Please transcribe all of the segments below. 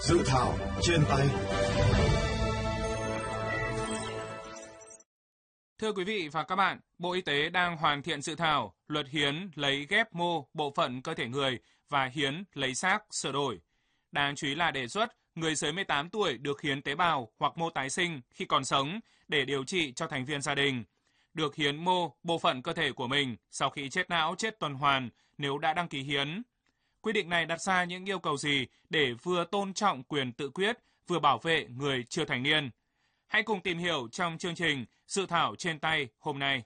Dự thảo trên tay. Thưa quý vị và các bạn, Bộ Y tế đang hoàn thiện dự thảo luật hiến lấy ghép mô bộ phận cơ thể người và hiến lấy xác sửa đổi. Đáng chú ý là đề xuất người dưới 18 tuổi được hiến tế bào hoặc mô tái sinh khi còn sống để điều trị cho thành viên gia đình, được hiến mô bộ phận cơ thể của mình sau khi chết não, chết tuần hoàn nếu đã đăng ký hiến. Quy định này đặt ra những yêu cầu gì để vừa tôn trọng quyền tự quyết, vừa bảo vệ người chưa thành niên? Hãy cùng tìm hiểu trong chương trình Dự thảo trên tay hôm nay.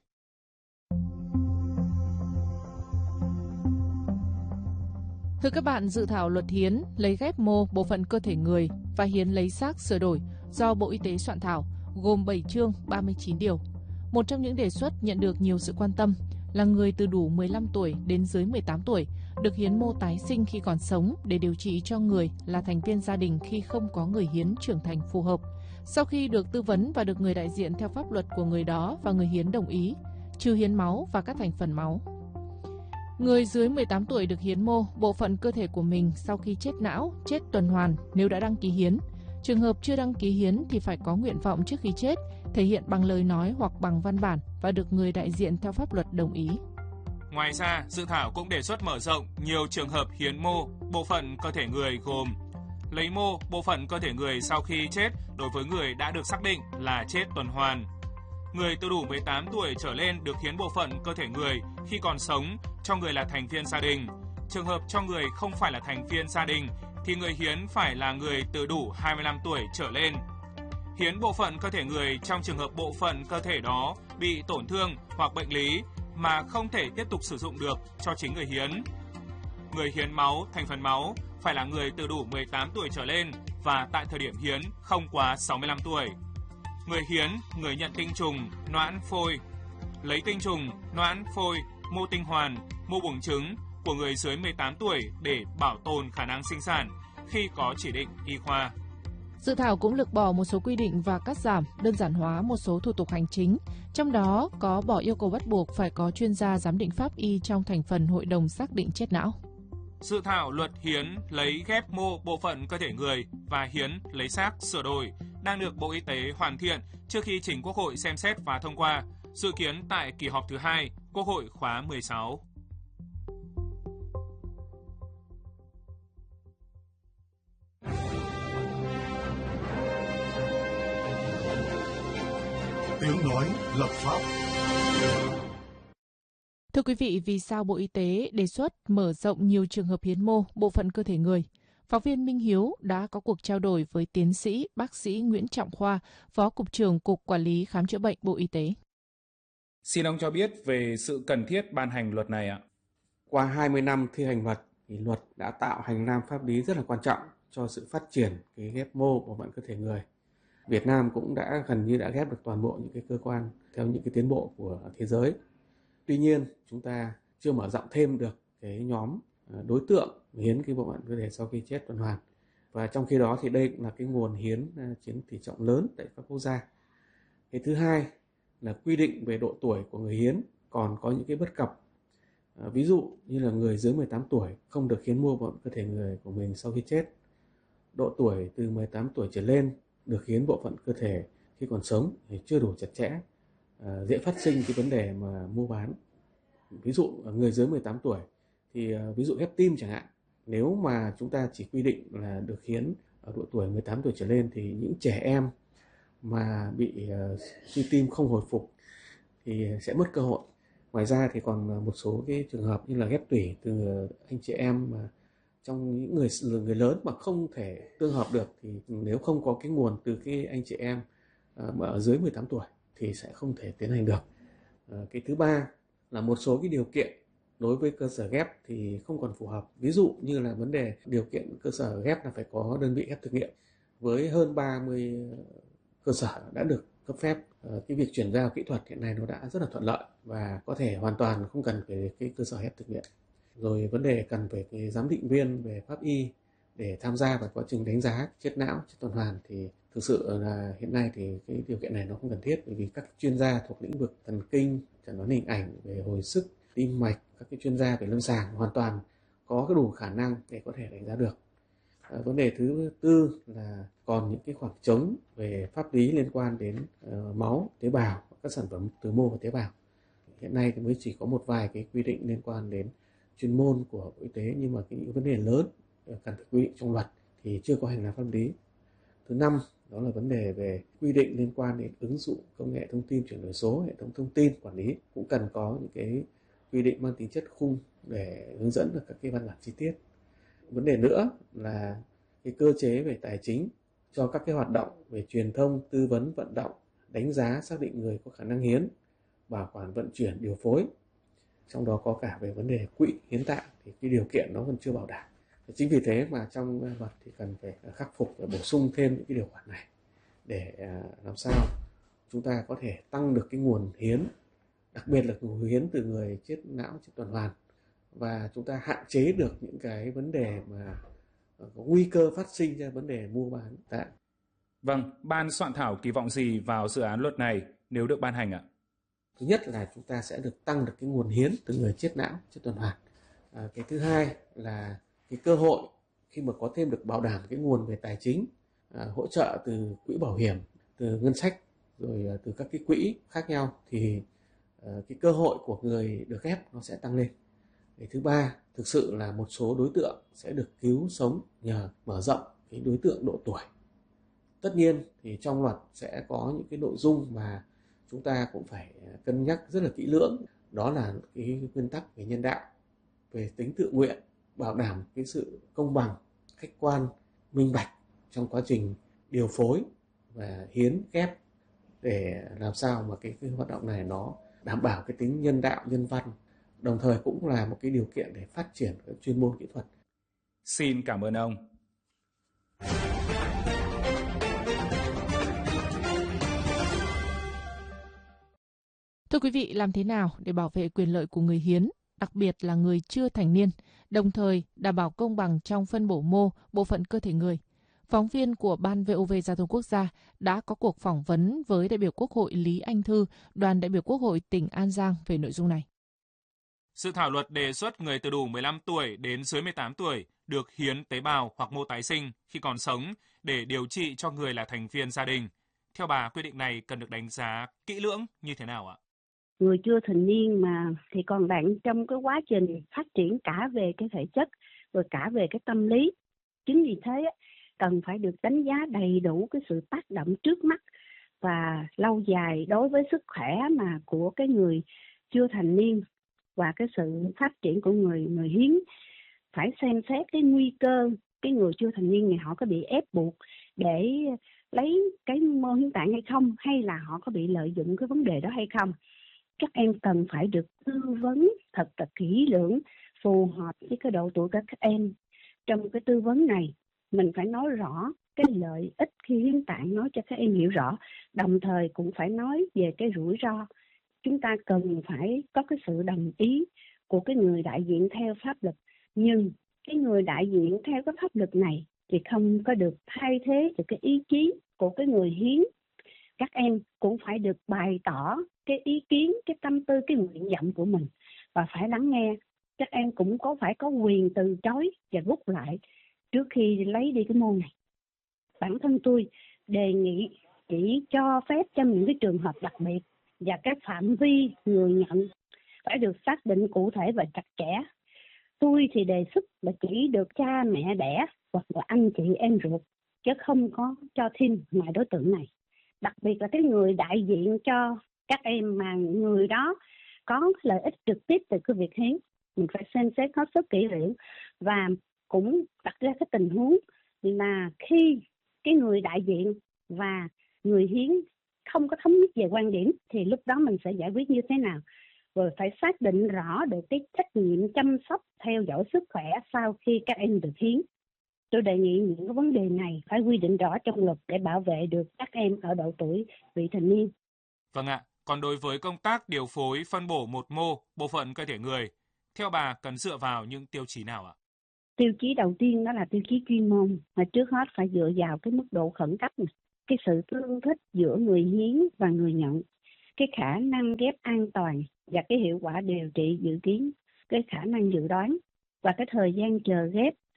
Thưa các bạn, dự thảo luật hiến lấy ghép mô bộ phận cơ thể người và hiến lấy xác sửa đổi do Bộ Y tế soạn thảo gồm 7 chương 39 điều. Một trong những đề xuất nhận được nhiều sự quan tâm là người từ đủ 15 tuổi đến dưới 18 tuổi được hiến mô tái sinh khi còn sống để điều trị cho người là thành viên gia đình khi không có người hiến trưởng thành phù hợp. Sau khi được tư vấn và được người đại diện theo pháp luật của người đó và người hiến đồng ý, trừ hiến máu và các thành phần máu. Người dưới 18 tuổi được hiến mô bộ phận cơ thể của mình sau khi chết não, chết tuần hoàn nếu đã đăng ký hiến. Trường hợp chưa đăng ký hiến thì phải có nguyện vọng trước khi chết, thể hiện bằng lời nói hoặc bằng văn bản và được người đại diện theo pháp luật đồng ý. Ngoài ra, dự thảo cũng đề xuất mở rộng nhiều trường hợp hiến mô bộ phận cơ thể người gồm lấy mô bộ phận cơ thể người sau khi chết đối với người đã được xác định là chết tuần hoàn. Người từ đủ 18 tuổi trở lên được hiến bộ phận cơ thể người khi còn sống cho người là thành viên gia đình. Trường hợp cho người không phải là thành viên gia đình thì người hiến phải là người từ đủ 25 tuổi trở lên. Hiến bộ phận cơ thể người trong trường hợp bộ phận cơ thể đó bị tổn thương hoặc bệnh lý mà không thể tiếp tục sử dụng được cho chính người hiến. Người hiến máu, thành phần máu phải là người từ đủ 18 tuổi trở lên và tại thời điểm hiến không quá 65 tuổi. Người hiến, người nhận tinh trùng, noãn phôi, lấy tinh trùng, noãn phôi, mô tinh hoàn, mô buồng trứng của người dưới 18 tuổi để bảo tồn khả năng sinh sản khi có chỉ định y khoa. Dự thảo cũng lược bỏ một số quy định và cắt giảm, đơn giản hóa một số thủ tục hành chính, trong đó có bỏ yêu cầu bắt buộc phải có chuyên gia giám định pháp y trong thành phần hội đồng xác định chết não. Dự thảo luật hiến lấy ghép mô bộ phận cơ thể người và hiến lấy xác sửa đổi đang được Bộ Y tế hoàn thiện trước khi trình Quốc hội xem xét và thông qua, dự kiến tại kỳ họp thứ 2, Quốc hội khóa 16. Tiếng nói lập pháp. Thưa quý vị, vì sao Bộ Y tế đề xuất mở rộng nhiều trường hợp hiến mô bộ phận cơ thể người? Phóng viên Minh Hiếu đã có cuộc trao đổi với tiến sĩ bác sĩ Nguyễn Trọng Khoa, Phó Cục trưởng Cục Quản lý Khám chữa bệnh Bộ Y tế. Xin ông cho biết về sự cần thiết ban hành luật này ạ. Qua 20 năm thi hành luật, thì luật đã tạo hành lang pháp lý rất là quan trọng cho sự phát triển cái ghép mô bộ phận cơ thể người. Việt Nam cũng đã gần như đã ghép được toàn bộ những cái cơ quan theo những cái tiến bộ của thế giới. Tuy nhiên, chúng ta chưa mở rộng thêm được cái nhóm đối tượng hiến cái bộ phận cơ thể sau khi chết tuần hoàn. Và trong khi đó thì đây cũng là cái nguồn hiến chiếm tỷ trọng lớn tại các quốc gia. Cái thứ hai là quy định về độ tuổi của người hiến còn có những cái bất cập. Ví dụ như là người dưới 18 tuổi không được hiến mô bộ phận cơ thể người của mình sau khi chết. Độ tuổi từ 18 tuổi trở lên được hiến bộ phận cơ thể khi còn sống thì chưa đủ chặt chẽ, dễ phát sinh cái vấn đề mà mua bán. Ví dụ người dưới 18 tuổi thì ví dụ ghép tim chẳng hạn, nếu mà chúng ta chỉ quy định là được hiến ở độ tuổi 18 tuổi trở lên thì những trẻ em mà bị suy tim không hồi phục thì sẽ mất cơ hội. Ngoài ra thì còn một số cái trường hợp như là ghép tủy từ anh chị em mà trong những người lớn mà không thể tương hợp được thì nếu không có cái nguồn từ cái anh chị em mà ở dưới 18 tuổi thì sẽ không thể tiến hành được. Cái thứ ba là một số cái điều kiện đối với cơ sở ghép thì không còn phù hợp. Ví dụ như là vấn đề điều kiện cơ sở ghép là phải có đơn vị ghép thực nghiệm với hơn 30 cơ sở đã được cấp phép. Cái việc chuyển giao kỹ thuật hiện nay nó đã rất là thuận lợi và có thể hoàn toàn không cần phải cái cơ sở ghép thực nghiệm. Rồi vấn đề cần phải cái giám định viên về pháp y để tham gia vào quá trình đánh giá chết não, chết tuần hoàn thì thực sự là hiện nay thì cái điều kiện này nó không cần thiết, bởi vì các chuyên gia thuộc lĩnh vực thần kinh, chẩn đoán hình ảnh, về hồi sức, tim mạch, các cái chuyên gia về lâm sàng hoàn toàn có cái đủ khả năng để có thể đánh giá được. Vấn đề thứ tư là còn những cái khoảng trống về pháp lý liên quan đến máu, tế bào, các sản phẩm từ mô và tế bào. Hiện nay thì mới chỉ có một vài cái quy định liên quan đến chuyên môn của Bộ Y tế, nhưng mà những vấn đề lớn cần phải quy định trong luật thì chưa có hành lang pháp lý. Thứ năm, đó là vấn đề về quy định liên quan đến ứng dụng công nghệ thông tin chuyển đổi số, hệ thống thông tin quản lý cũng cần có những cái quy định mang tính chất khung để hướng dẫn được các cái văn bản chi tiết. Vấn đề nữa là cái cơ chế về tài chính cho các cái hoạt động về truyền thông, tư vấn, vận động, đánh giá, xác định người có khả năng hiến, bảo quản, vận chuyển, điều phối. Trong đó có cả về vấn đề quỹ hiến tạng thì cái điều kiện nó vẫn chưa bảo đảm. Chính vì thế mà trong luật thì cần phải khắc phục và bổ sung thêm những cái điều khoản này để làm sao chúng ta có thể tăng được cái nguồn hiến, đặc biệt là nguồn hiến từ người chết não, chết tuần hoàn, và chúng ta hạn chế được những cái vấn đề mà có nguy cơ phát sinh ra vấn đề mua bán tạng. Vâng, ban soạn thảo kỳ vọng gì vào dự án luật này nếu được ban hành ạ? Thứ nhất là chúng ta sẽ được tăng được cái nguồn hiến từ người chết não, chết tuần hoàn. Cái thứ hai là cái cơ hội khi mà có thêm được bảo đảm cái nguồn về tài chính, hỗ trợ từ quỹ bảo hiểm, từ ngân sách, rồi từ các cái quỹ khác nhau thì cái cơ hội của người được ghép nó sẽ tăng lên. Cái thứ ba, thực sự là một số đối tượng sẽ được cứu sống nhờ mở rộng cái đối tượng độ tuổi. Tất nhiên thì trong luật sẽ có những cái nội dung mà chúng ta cũng phải cân nhắc rất là kỹ lưỡng, đó là cái nguyên tắc về nhân đạo, về tính tự nguyện, bảo đảm cái sự công bằng, khách quan, minh bạch trong quá trình điều phối và hiến ghép để làm sao mà cái hoạt động này nó đảm bảo cái tính nhân đạo, nhân văn, đồng thời cũng là một cái điều kiện để phát triển cái chuyên môn kỹ thuật. Xin cảm ơn ông. Thưa quý vị, làm thế nào để bảo vệ quyền lợi của người hiến, đặc biệt là người chưa thành niên, đồng thời đảm bảo công bằng trong phân bổ mô, bộ phận cơ thể người? Phóng viên của Ban VOV Giao thông Quốc gia đã có cuộc phỏng vấn với đại biểu Quốc hội Lý Anh Thư, đoàn đại biểu Quốc hội tỉnh An Giang về nội dung này. Dự thảo luật đề xuất người từ đủ 15 tuổi đến dưới 18 tuổi được hiến tế bào hoặc mô tái sinh khi còn sống để điều trị cho người là thành viên gia đình. Theo bà, quy định này cần được đánh giá kỹ lưỡng như thế nào ạ? Người chưa thành niên mà thì còn đang trong cái quá trình phát triển cả về cái thể chất rồi cả về cái tâm lý. Chính vì thế cần phải được đánh giá đầy đủ cái sự tác động trước mắt và lâu dài đối với sức khỏe mà của cái người chưa thành niên và cái sự phát triển của người hiến. Phải xem xét cái nguy cơ cái người chưa thành niên này họ có bị ép buộc để lấy cái mô hiến tạng hay không, hay là họ có bị lợi dụng cái vấn đề đó hay không. Các em cần phải được tư vấn thật là kỹ lưỡng, phù hợp với cái độ tuổi của các em. Trong cái tư vấn này, mình phải nói rõ cái lợi ích khi hiến tạng, nói cho các em hiểu rõ, đồng thời cũng phải nói về cái rủi ro. Chúng ta cần phải có cái sự đồng ý của cái người đại diện theo pháp luật, nhưng cái người đại diện theo cái pháp luật này thì không có được thay thế được cái ý chí của cái người hiến. Các em cũng phải được bày tỏ cái ý kiến, cái tâm tư, cái nguyện vọng của mình và phải lắng nghe. Các em cũng phải có quyền từ chối và rút lại trước khi lấy đi cái mô này. Bản thân tôi đề nghị chỉ cho phép trong những cái trường hợp đặc biệt và các phạm vi người nhận phải được xác định cụ thể và chặt chẽ. Tôi thì đề xuất là chỉ được cha mẹ đẻ hoặc là anh chị em ruột, chứ không có cho thêm ngoài đối tượng này. Đặc biệt là cái người đại diện cho các em mà người đó có lợi ích trực tiếp từ cái việc hiến. Mình phải xem xét hết sức kỹ lưỡng và cũng đặt ra cái tình huống là khi cái người đại diện và người hiến không có thống nhất về quan điểm thì lúc đó mình sẽ giải quyết như thế nào. Rồi phải xác định rõ được cái trách nhiệm chăm sóc, theo dõi sức khỏe sau khi các em được hiến. Tôi đề nghị những cái vấn đề này phải quy định rõ trong luật để bảo vệ được các em ở độ tuổi vị thành niên. Vâng ạ, còn đối với công tác điều phối phân bổ một mô, bộ phận cơ thể người, theo bà cần dựa vào những tiêu chí nào ạ? Tiêu chí đầu tiên đó là tiêu chí chuyên môn, mà trước hết phải dựa vào cái mức độ khẩn cấp này, cái sự tương thích giữa người hiến và người nhận, cái khả năng ghép an toàn và cái hiệu quả điều trị dự kiến, cái khả năng dự đoán và cái thời gian chờ ghép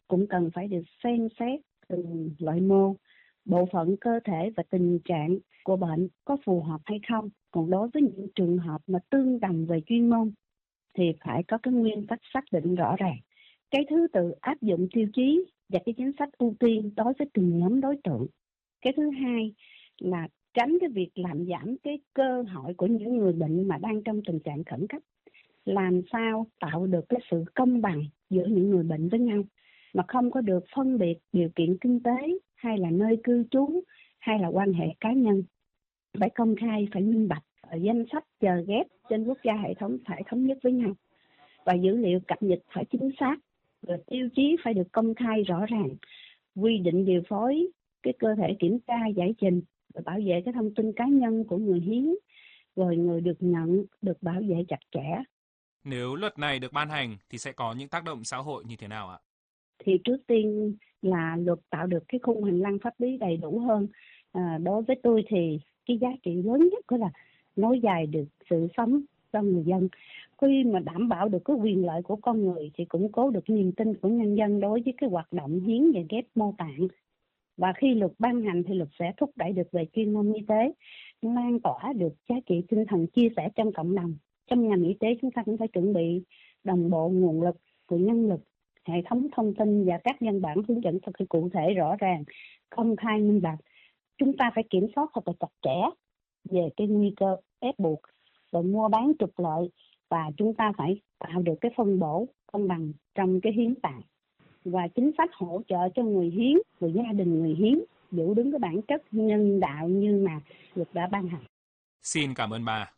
cũng cần phải được xem xét từng loại mô, bộ phận cơ thể và tình trạng của bệnh có phù hợp hay không. Còn đối với những trường hợp mà tương đồng về chuyên môn thì phải có cái nguyên tắc xác định rõ ràng. Cái thứ tự áp dụng tiêu chí và cái chính sách ưu tiên đối với từng nhóm đối tượng. Cái thứ hai là tránh cái việc làm giảm cái cơ hội của những người bệnh mà đang trong tình trạng khẩn cấp. Làm sao tạo được cái sự công bằng giữa những người bệnh với nhau mà không có được phân biệt điều kiện kinh tế hay là nơi cư trú hay là quan hệ cá nhân. Phải công khai, phải minh bạch, danh sách chờ ghép trên quốc gia hệ thống phải thống nhất với nhau. Và dữ liệu cập nhật phải chính xác, rồi tiêu chí phải được công khai rõ ràng, quy định điều phối cái cơ thể kiểm tra giải trình, rồi bảo vệ cái thông tin cá nhân của người hiến, rồi người được nhận được bảo vệ chặt chẽ. Nếu luật này được ban hành thì sẽ có những tác động xã hội như thế nào ạ? Thì trước tiên là luật tạo được cái khung hành lang pháp lý đầy đủ hơn. Đối với tôi thì cái giá trị lớn nhất đó là nối dài được sự sống cho người dân. Khi mà đảm bảo được cái quyền lợi của con người thì củng cố được niềm tin của nhân dân đối với cái hoạt động hiến và ghép mô tạng. Và khi luật ban hành thì luật sẽ thúc đẩy được về chuyên môn y tế, lan tỏa được giá trị tinh thần chia sẻ trong cộng đồng. Trong ngành y tế chúng ta cũng phải chuẩn bị đồng bộ nguồn lực, nhân lực, hệ thống thông tin và các văn bản hướng dẫn thực hiện cụ thể rõ ràng, công khai minh bạch. Chúng ta phải kiểm soát thật là chặt chẽ về cái nguy cơ ép buộc, rồi mua bán trục lợi, và chúng ta phải tạo được cái phân bổ công bằng trong cái hiến tạng và chính sách hỗ trợ cho người hiến, người gia đình người hiến giữ đúng cái bản chất nhân đạo như mà luật đã ban hành. Xin cảm ơn bà.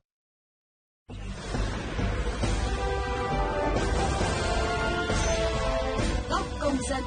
Góc công dân.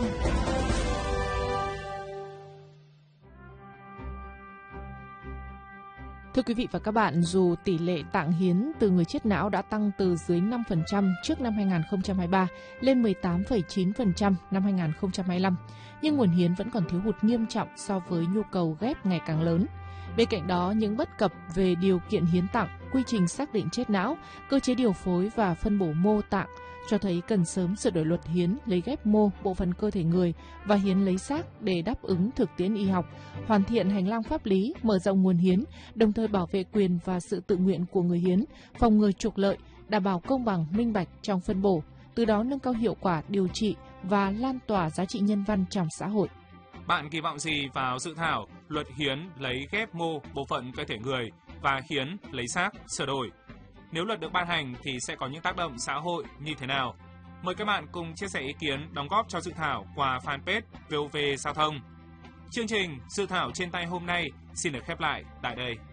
Thưa quý vị và các bạn, dù tỷ lệ tạng hiến từ người chết não đã tăng từ dưới 5% trước năm 2023 lên 18,9% năm 2025, nhưng nguồn hiến vẫn còn thiếu hụt nghiêm trọng so với nhu cầu ghép ngày càng lớn. Bên cạnh đó, những bất cập về điều kiện hiến tặng, quy trình xác định chết não, cơ chế điều phối và phân bổ mô tạng cho thấy cần sớm sửa đổi luật hiến lấy ghép mô bộ phận cơ thể người và hiến lấy xác để đáp ứng thực tiễn y học, hoàn thiện hành lang pháp lý, mở rộng nguồn hiến, đồng thời bảo vệ quyền và sự tự nguyện của người hiến, phòng ngừa trục lợi, đảm bảo công bằng, minh bạch trong phân bổ, từ đó nâng cao hiệu quả điều trị và lan tỏa giá trị nhân văn trong xã hội. Bạn kỳ vọng gì vào dự thảo luật hiến lấy ghép mô bộ phận cơ thể người và hiến lấy xác sửa đổi? Nếu luật được ban hành thì sẽ có những tác động xã hội như thế nào? Mời các bạn cùng chia sẻ ý kiến, đóng góp cho dự thảo qua fanpage VOV Giao thông. Chương trình Dự thảo trên tay hôm nay xin được khép lại tại đây.